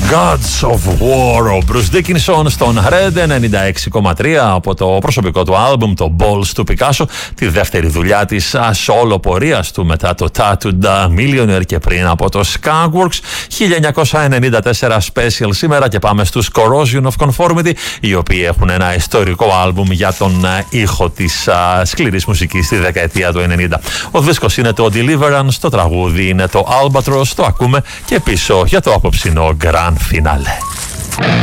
Gods of War, ο Bruce Dickinson στον Red 96,3 από το προσωπικό του άλμπουμ, το Balls του Picasso, τη δεύτερη δουλειά της solo πορείας του μετά το Tattooed Millionaire και πριν από το Skunkworks. 1994 special σήμερα και πάμε στους Corrosion of Conformity, οι οποίοι έχουν ένα ιστορικό άλμπουμ για τον ήχο της σκληρής μουσικής στη δεκαετία του 90. Ο δίσκος είναι το Deliverance, το τραγούδι είναι το Albatross, το ακούμε και πίσω για το απόψινο Grand Finale.